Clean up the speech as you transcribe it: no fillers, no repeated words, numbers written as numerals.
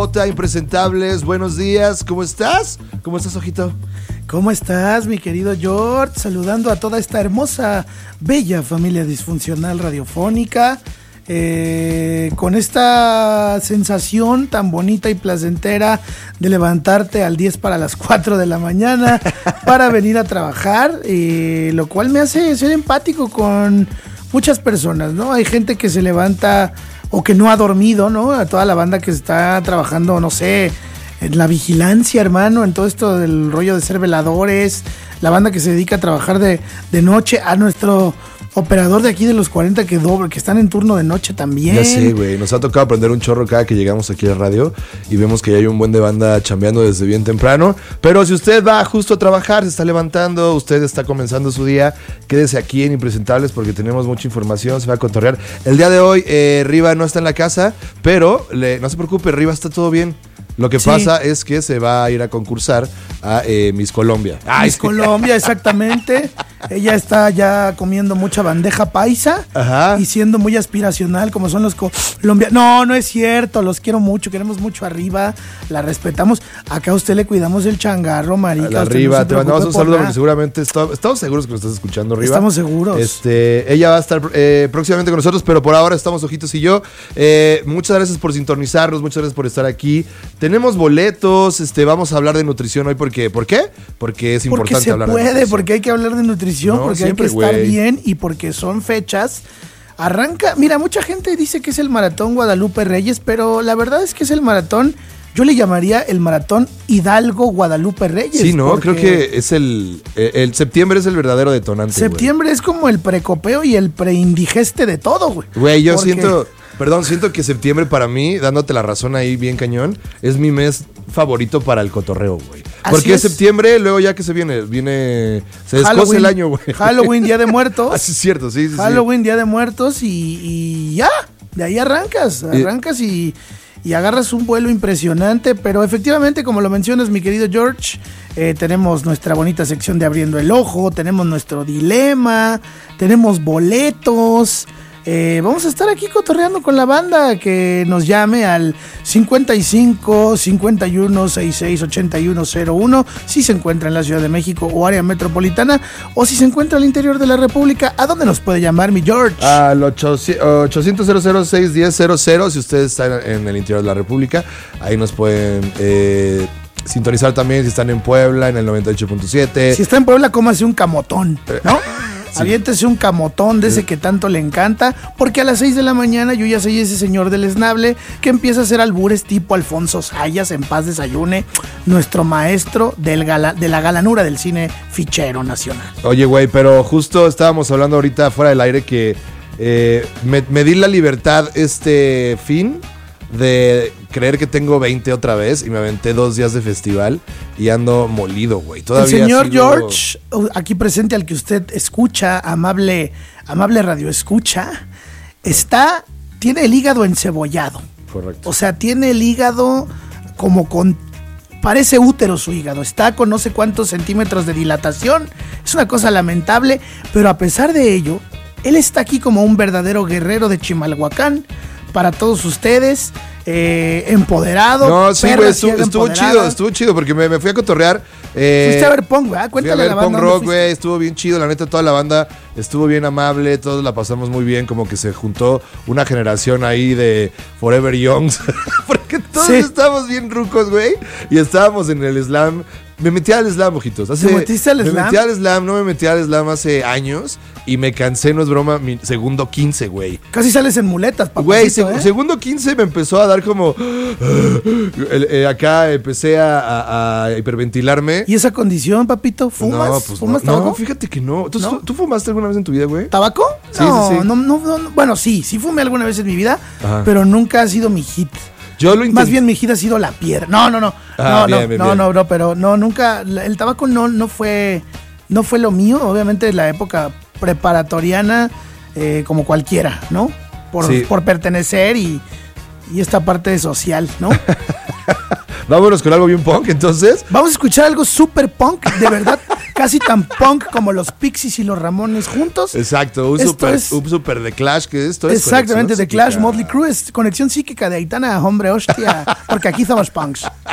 Impresentables, buenos días, ¿cómo estás? ¿Cómo estás, Ojito? ¿Cómo estás, mi querido George? Saludando a toda esta hermosa, bella familia disfuncional radiofónica, con esta sensación tan bonita y placentera de levantarte al 10 para las 4 de la mañana para venir a trabajar, lo cual me hace ser empático con muchas personas, ¿no? Hay gente que se levanta o que no ha dormido, ¿no? A toda la banda que está trabajando, no sé, en la vigilancia, hermano, en todo esto del rollo de ser veladores, la banda que se dedica a trabajar de noche, a nuestro operador de aquí de los 40 que están en turno de noche también. Ya sé, güey, nos ha tocado aprender un chorro cada que llegamos aquí a radio y vemos que ya hay un buen de banda chambeando desde bien temprano, pero si usted va justo a trabajar, se está levantando, usted está comenzando su día, quédese aquí en Impresentables porque tenemos mucha información, se va a cotorrear. El día de hoy, Riva no está en la casa, pero no se preocupe, Riva está todo bien. Lo que pasa es que se va a ir a concursar a Miss Colombia. Miss Colombia, exactamente. Ella está ya comiendo mucha bandeja paisa. Ajá. Y siendo muy aspiracional como son los colombianos. No es cierto, los quiero mucho, queremos mucho arriba, la respetamos. Acá a usted le cuidamos el changarro, marica. Arriba, te mandamos un saludo porque seguramente estamos seguros que nos estás escuchando, Riva. Estamos seguros. Ella va a estar próximamente con nosotros, pero por ahora estamos Ojitos y yo. Muchas gracias por sintonizarnos, muchas gracias por estar aquí. Tenemos boletos, vamos a hablar de nutrición hoy porque, ¿por qué? Porque es importante hablar de nutrición. Porque se puede, porque hay que hablar de nutrición, porque siempre, hay que estar bien y porque son fechas. Arranca, mira, mucha gente dice que es el Maratón Guadalupe Reyes, pero la verdad es que es el maratón, yo le llamaría el Maratón Hidalgo Guadalupe Reyes. Sí, ¿no? Creo que es el septiembre es el verdadero detonante. Septiembre es como el precopeo y el preindigeste de todo, güey. Güey, yo siento que septiembre para mí, dándote la razón ahí bien cañón, es mi mes favorito para el cotorreo, güey. Porque es septiembre, luego ya que se se descoce el año, güey. Halloween, Día de Muertos. Así es cierto, sí. Halloween, Día de Muertos y ya, de ahí arrancas y agarras un vuelo impresionante, pero efectivamente, como lo mencionas, mi querido George, tenemos nuestra bonita sección de Abriendo el Ojo, tenemos nuestro dilema, tenemos boletos. Vamos a estar aquí cotorreando con la banda, que nos llame al 55 51 66 8101 si se encuentra en la Ciudad de México o área metropolitana, o si se encuentra al interior de la República. ¿A dónde nos puede llamar, mi George? Al 800 610 00 si usted está en el interior de la República. Ahí nos pueden sintonizar también si están en Puebla, en el 98.7. Si está en Puebla, cómase un camotón, ¿no? Sí. Aviéntese un camotón de ese que tanto le encanta, porque a las 6 de la mañana yo ya soy ese señor del esnable que empieza a hacer albures tipo Alfonso Sayas, en paz desayune, nuestro maestro de la galanura del cine fichero nacional. Oye, güey, pero justo estábamos hablando ahorita fuera del aire que me di la libertad fin de creer que tengo 20 otra vez y me aventé 2 días de festival y ando molido, güey. El señor George, aquí presente, al que usted escucha, amable radio escucha, tiene el hígado encebollado. Correcto. O sea, tiene el hígado parece útero su hígado, está con no sé cuántos centímetros de dilatación, es una cosa lamentable, pero a pesar de ello, él está aquí como un verdadero guerrero de Chimalhuacán, para todos ustedes, empoderado. No, sí, güey, estuvo chido porque me fui a cotorrear. Fuiste a ver punk, ¿verdad? Cuéntale a ver punk rock, güey, estuvo bien chido, la neta, toda la banda estuvo bien amable, todos la pasamos muy bien, como que se juntó una generación ahí de Forever Youngs, porque todos estábamos bien rucos, güey, y estábamos en el slam. Me metí al slam, ojitos. ¿Te metiste al slam? Me metí al slam, no me metí al slam hace años y me cansé, no es broma, mi segundo 15, güey. Casi sales en muletas, papá. Güey, segundo 15 me empezó a dar como... acá empecé a hiperventilarme. ¿Y esa condición, papito? ¿Fumas? No, pues ¿Fumas tabaco? No, fíjate que no. ¿Tú fumaste alguna vez en tu vida, güey? ¿Tabaco? Sí, no, sí. No, bueno, sí fumé alguna vez en mi vida, ajá, pero nunca ha sido mi hit. Yo lo intenté. Más bien mi hit ha sido la piedra. No, pero no, nunca. El tabaco no fue lo mío. Obviamente en la época preparatoriana, como cualquiera, ¿no? Por pertenecer y esta parte social, ¿no? Vámonos con algo bien punk, entonces. Vamos a escuchar algo súper punk, de verdad. casi tan punk como los Pixies y los Ramones juntos. Exacto, un super de Clash, que esto es. Exactamente, de Clash, Motley Crue, es conexión psíquica de Aitana, hombre, hostia, porque aquí somos punks.